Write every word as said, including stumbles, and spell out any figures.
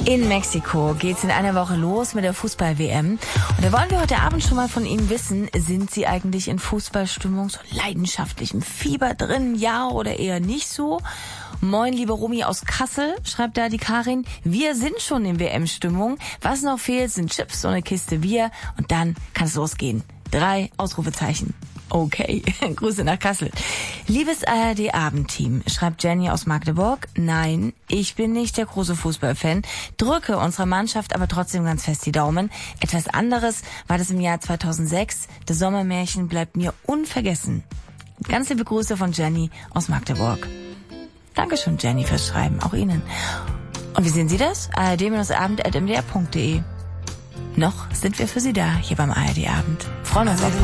In Mexiko geht's in einer Woche los mit der Fußball-W M. Und da wollen wir heute Abend schon mal von Ihnen wissen, sind Sie eigentlich in Fußballstimmung, so leidenschaftlichem Fieber drin, ja oder eher nicht so? Moin, liebe Romy aus Kassel, schreibt da die Karin. Wir sind schon in W M-Stimmung. Was noch fehlt, sind Chips und eine Kiste Bier. Und dann kann es losgehen. Drei Ausrufezeichen. Okay, Grüße nach Kassel. Liebes A R D-Abendteam, schreibt Jenny aus Magdeburg. Nein, ich bin nicht der große Fußballfan, drücke unserer Mannschaft aber trotzdem ganz fest die Daumen. Etwas anderes war das im Jahr zweitausendsechs. Das Sommermärchen bleibt mir unvergessen. Ganz liebe Grüße von Jenny aus Magdeburg. Dankeschön, Jenny, fürs Schreiben, auch Ihnen. Und wie sehen Sie das? A R D abend at m d r punkt d e. Noch sind wir für Sie da, hier beim A R D-Abend. Freuen uns auf